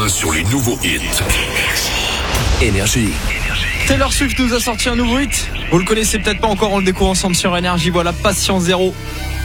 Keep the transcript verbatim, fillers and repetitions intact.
point sur les nouveaux hits. Énergie. Taylor Swift nous a sorti un nouveau hit. Vous le connaissez peut-être pas encore, on le découvre ensemble sur Énergie. Voilà, Patience Zéro.